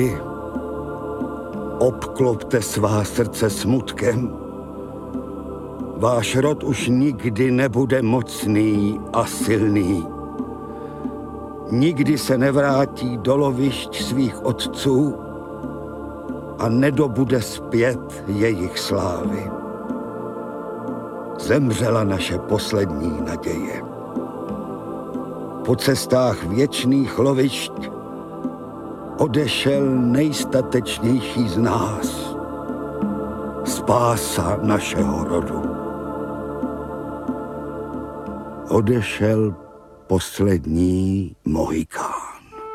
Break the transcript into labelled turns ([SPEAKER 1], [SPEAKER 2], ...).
[SPEAKER 1] Obklopte svá srdce smutkem. Váš rod už nikdy nebude mocný a silný. Nikdy se nevrátí do lovišť svých otců a nedobude zpět jejich slávy. Zemřela naše poslední naděje. Po cestách věčných lovišť odešel nejstatečnější z nás, spása našeho rodu. Odešel poslední Mohikán.